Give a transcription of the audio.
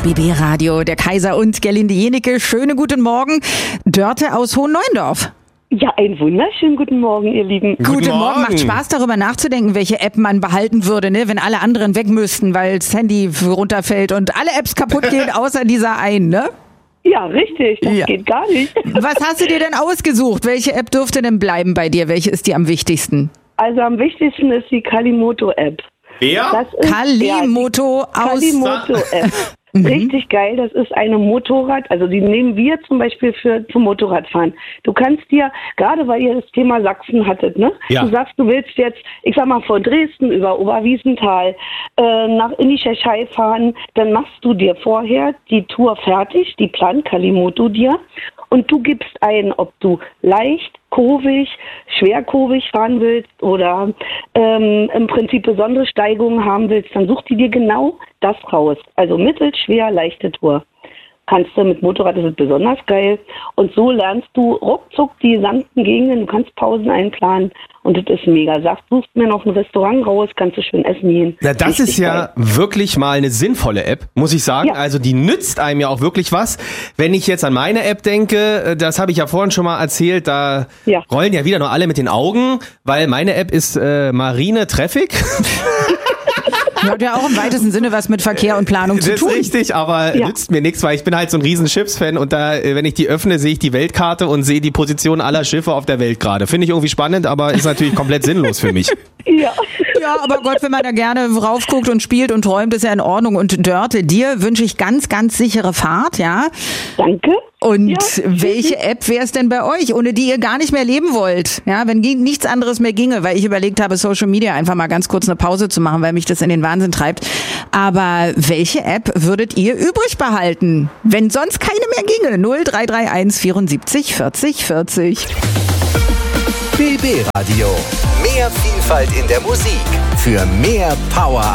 BB Radio, der Kaiser und Gerlinde Jenecke. Schönen guten Morgen. Dörte aus Hohenneuendorf. Ja, einen wunderschönen guten Morgen, ihr Lieben. Guten Morgen. Macht Spaß, darüber nachzudenken, welche App man behalten würde, ne? Wenn alle anderen weg müssten, weil das Handy runterfällt und alle Apps kaputt gehen, außer dieser einen, ne? Ja, richtig. Das geht gar nicht. Was hast du dir denn ausgesucht? Welche App dürfte denn bleiben bei dir? Welche ist dir am wichtigsten? Also am wichtigsten ist die Kalimoto-App. Wer? Kalimoto-App. Richtig geil, das ist eine Motorrad, also die nehmen wir zum Beispiel zum Motorradfahren. Du kannst dir, gerade weil ihr das Thema Sachsen hattet, ne? Ja. Du sagst, du willst jetzt, ich sag mal, von Dresden über Oberwiesenthal in die Tschechei fahren, dann machst du dir vorher die Tour fertig, die plant Kalimoto dir und du gibst ein, ob du leicht, kurvig, schwerkurvig fahren willst oder im Prinzip besondere Steigungen haben willst, dann such die dir genau das raus. Also mittel, schwer, leichte Tour. Kannst du mit Motorrad, das ist besonders geil. Und so lernst du ruckzuck die sanften Gegenden, du kannst Pausen einplanen und das ist mega. Suchst mir noch ein Restaurant raus, kannst du schön essen gehen. Na, das Richtig ist ja geil. Wirklich mal eine sinnvolle App, muss ich sagen. Ja. Also die nützt einem ja auch wirklich was. Wenn ich jetzt an meine App denke, das habe ich ja vorhin schon mal erzählt, da rollen ja wieder nur alle mit den Augen, weil meine App ist Marine Traffic. Hat ja auch im weitesten Sinne was mit Verkehr und Planung zu tun. Das ist richtig, aber nützt mir nichts, weil ich bin halt so ein riesen Schiffsfan und da, wenn ich die öffne, sehe ich die Weltkarte und sehe die Position aller Schiffe auf der Welt gerade. Finde ich irgendwie spannend, aber ist natürlich komplett sinnlos für mich. Ja. Ja, aber Gott, wenn man da gerne raufguckt und spielt und träumt, ist ja in Ordnung. Und Dörte, dir wünsche ich ganz, ganz sichere Fahrt, ja? Danke. Und Ja. welche App wäre es denn bei euch, ohne die ihr gar nicht mehr leben wollt? Ja, wenn nichts anderes mehr ginge, weil ich überlegt habe, Social Media einfach mal ganz kurz eine Pause zu machen, weil mich das in den Wahnsinn treibt. Aber welche App würdet ihr übrig behalten, wenn sonst keine mehr ginge? 0331 74 40 40. BB Radio. Mehr Vielfalt in der Musik. Für mehr Power